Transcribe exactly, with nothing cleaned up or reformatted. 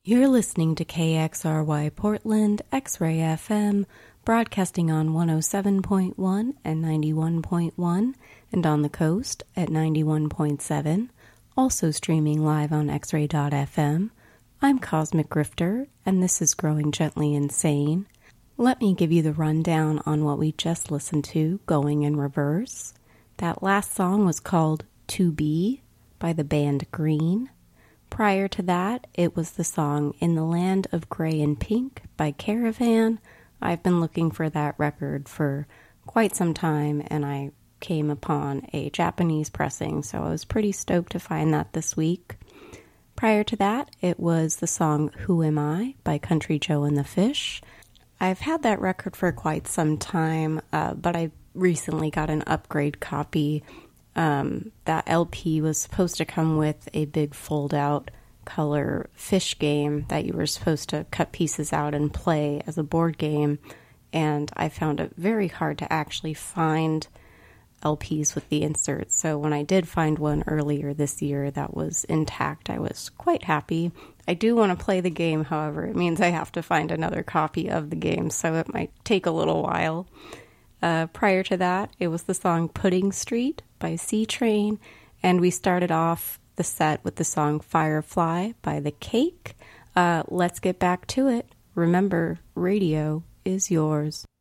You're listening to K X R Y Portland, X-Ray F M, broadcasting on one oh seven point one and ninety-one point one, and on the coast at ninety-one point seven, also streaming live on x ray dot f m. I'm Cosmic Grifter, and this is Growing Gently Insane. Let me give you the rundown on what we just listened to, going in reverse. That last song was called To Be by the band Green. Prior to that, it was the song In the Land of Grey and Pink by Caravan. I've been looking for that record for quite some time, and I came upon a Japanese pressing, so I was pretty stoked to find that this week. Prior to that, it was the song Who Am I by Country Joe and the Fish. I've had that record for quite some time, uh, but I recently got an upgrade copy. Um, that L P was supposed to come with a big fold-out color fish game that you were supposed to cut pieces out and play as a board game, and I found it very hard to actually find L Ps with the inserts. So when I did find one earlier this year that was intact, I was quite happy. I do want to play the game, however, it means I have to find another copy of the game, so it might take a little while. Uh, prior to that, it was the song Pudding Street by C-Train, and we started off the set with the song Firefly by The Cake. Uh, let's get back to it. Remember, radio is yours.